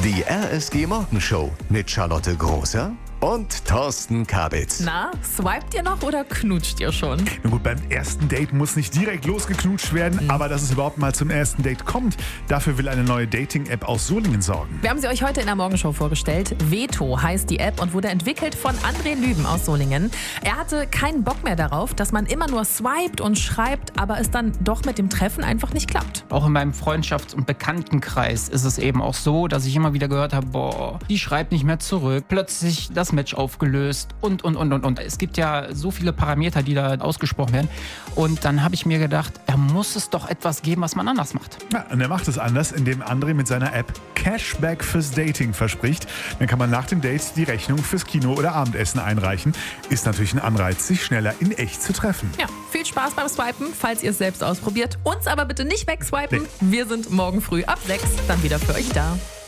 Die RSG Morgenshow mit Charlotte Großer und Thorsten Kabitz. Na, swiped ihr noch oder knutscht ihr schon? Na gut, beim ersten Date muss nicht direkt losgeknutscht werden, aber dass es überhaupt mal zum ersten Date kommt, dafür will eine neue Dating-App aus Solingen sorgen. Wir haben sie euch heute in der Morgenshow vorgestellt. Veto heißt die App und wurde entwickelt von André Lüben aus Solingen. Er hatte keinen Bock mehr darauf, dass man immer nur swiped und schreibt, aber es dann doch mit dem Treffen einfach nicht klappt. Auch in meinem Freundschafts- und Bekanntenkreis ist es eben auch so, dass ich immer wieder gehört habe, boah, die schreibt nicht mehr zurück, plötzlich das Match aufgelöst und. Es gibt ja so viele Parameter, die da ausgesprochen werden. Und dann habe ich mir gedacht, da muss es doch etwas geben, was man anders macht. Ja, und er macht es anders, indem André mit seiner App Cashback fürs Dating verspricht. Dann kann man nach dem Date die Rechnung fürs Kino oder Abendessen einreichen. Ist natürlich ein Anreiz, sich schneller in echt zu treffen. Ja, viel Spaß beim Swipen, falls ihr es selbst ausprobiert. Uns aber bitte nicht wegswipen. Nee. Wir sind morgen früh ab 6 dann wieder für euch da.